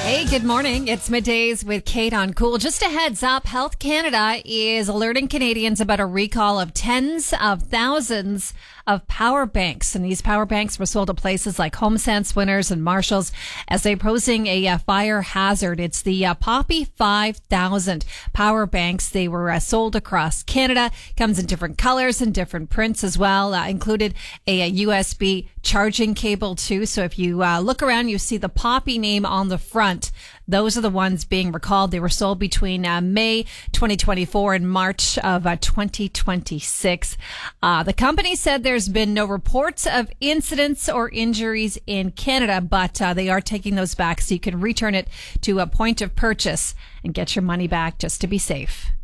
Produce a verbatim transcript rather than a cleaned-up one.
Hey, good morning. It's Middays with Kate on Cool. Just a heads up, Health Canada is alerting Canadians about a recall of tens of thousands of power banks. And these power banks were sold at places like HomeSense, Winners, and Marshalls as they're posing a uh, fire hazard. It's the uh, Poppy five thousand power banks. They were uh, sold across Canada. Comes in different colors and different prints as well. Uh, included a, a U S B charging cable too. So if you uh, look around, you see the Poppy name on the front. Those are the ones being recalled. They were sold between uh, May twenty twenty-four and March of uh, twenty twenty-six. Uh, the company said there's been no reports of incidents or injuries in Canada, but uh, they are taking those back so you can return it to a point of purchase and get your money back just to be safe.